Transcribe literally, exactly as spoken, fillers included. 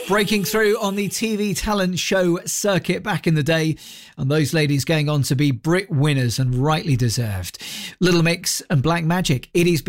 breaking through on the T V talent show circuit back in the day, and those ladies going on to be Brit winners, and rightly deserved. Little Mix and Black Magic. It is